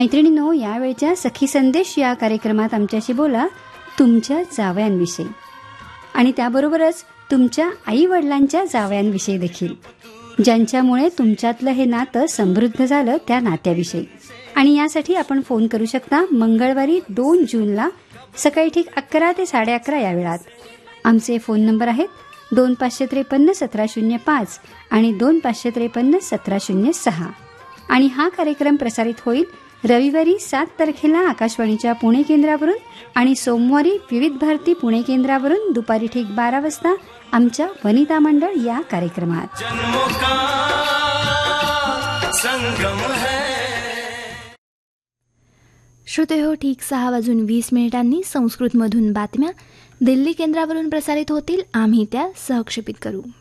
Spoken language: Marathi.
मैत्रिणींनो, यावेळच्या सखी संदेश या कार्यक्रमात आमच्याशी बोला तुमच्या जावयांविषयी आणि त्याबरोबरच तुमच्या आई वडिलांच्या जावयांविषयी देखील, ज्यांच्यामुळे तुमच्यातलं हे नातं समृद्ध झालं त्या नात्याविषयी. आणि यासाठी आपण फोन करू शकता मंगळवारी 2 जूनला सकाळी ठीक 11 ते 11:30 या वेळात. आमचे फोन नंबर आहेत 2553-1705 आणि 2553-1706. आणि हा कार्यक्रम प्रसारित होईल रविवारी 7 तारखेला आकाशवाणीच्या पुणे केंद्रावरून आणि सोमवारी विविध भारती पुणे केंद्रावरून दुपारी ठीक 12 वाजता आमच्या वनिता मंडळ या कार्यक्रमात. श्रोते हो, ठीक 6:20 संस्कृतमधून बातम्या दिल्ली केंद्रावरून प्रसारित होतील. आम्ही त्या सहक्षेपित करू.